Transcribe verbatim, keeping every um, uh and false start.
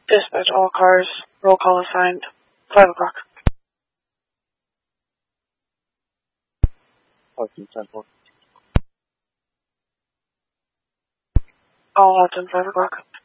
Dispatch all cars. Roll call assigned. Five o'clock. Parking Central. All odds on five o'clock.